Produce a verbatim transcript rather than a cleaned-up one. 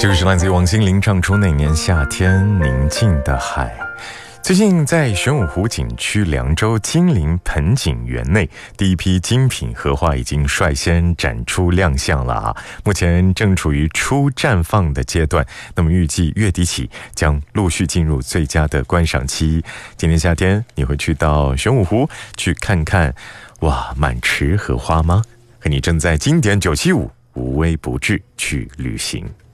这个是来自于王心凌唱出那年夏天宁静的海。最近在玄武湖景区凉州金陵盆景园内，第一批精品荷花已经率先展出亮相了啊！目前正处于初绽放的阶段，那么预计月底起将陆续进入最佳的观赏期。今年夏天你会去到玄武湖去看看哇满池荷花吗？和你正在经典九七五无微不至去旅行。